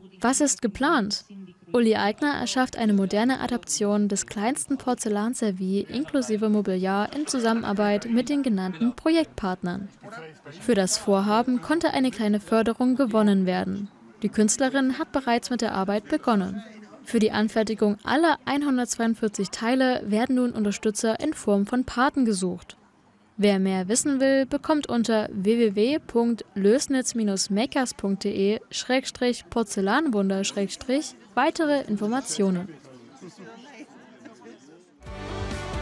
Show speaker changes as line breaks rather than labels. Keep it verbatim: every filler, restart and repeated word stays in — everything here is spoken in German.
Was ist geplant? Uli Eigner erschafft eine moderne Adaption des kleinsten Porzellanservice inklusive Mobiliar in Zusammenarbeit mit den genannten Projektpartnern. Für das Vorhaben konnte eine kleine Förderung gewonnen werden. Die Künstlerin hat bereits mit der Arbeit begonnen. Für die Anfertigung aller hundertzweiundvierzig Teile werden nun Unterstützer in Form von Paten gesucht. Wer mehr wissen will, bekommt unter w w w punkt lößnitz Bindestrich makers punkt de Schrägstrich Porzellanwunder Schrägstrich weitere Informationen.